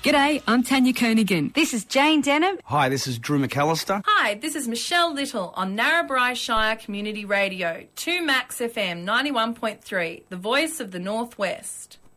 G'day, I'm Tanya Kernaghan. This is Jane Denham. Hi, this is Drew McAllister. Hi, this is Michelle Little on Narrabri Shire Community Radio, 2 Max FM 91.3, the voice of the Northwest.